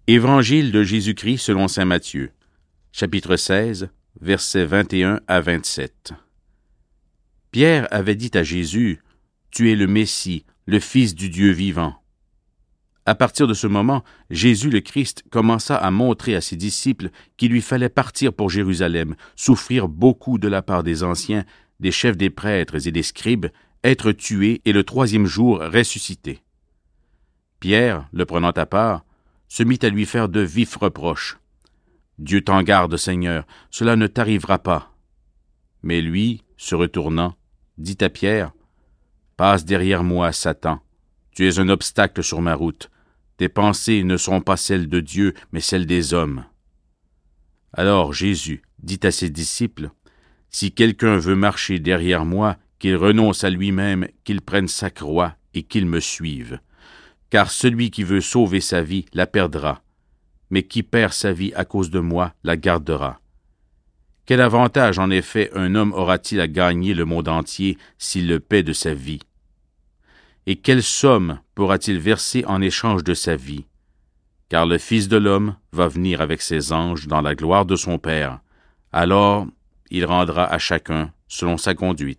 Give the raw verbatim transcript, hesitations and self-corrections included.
Évangile de Jésus-Christ selon saint Matthieu, chapitre seize, versets vingt et un à vingt-sept. Pierre avait dit à Jésus, « Tu es le Messie, le Fils du Dieu vivant. » À partir de ce moment, Jésus le Christ commença à montrer à ses disciples qu'il lui fallait partir pour Jérusalem, souffrir beaucoup de la part des anciens, des chefs des prêtres et des scribes, être tué et le troisième jour ressusciter. Pierre, le prenant à part, se mit à lui faire de vifs reproches. « Dieu t'en garde, Seigneur, cela ne t'arrivera pas. » Mais lui, se retournant, dit à Pierre, « Passe derrière moi, Satan, tu es un obstacle sur ma route. Tes pensées ne sont pas celles de Dieu, mais celles des hommes. » Alors Jésus dit à ses disciples, « Si quelqu'un veut marcher derrière moi, qu'il renonce à lui-même, qu'il prenne sa croix et qu'il me suive. Car celui qui veut sauver sa vie la perdra, mais qui perd sa vie à cause de moi la gardera. Quel avantage en effet un homme aura-t-il à gagner le monde entier s'il le paie de sa vie? Et quelle somme pourra-t-il verser en échange de sa vie? Car le Fils de l'homme va venir avec ses anges dans la gloire de son Père. Alors il rendra à chacun selon sa conduite. »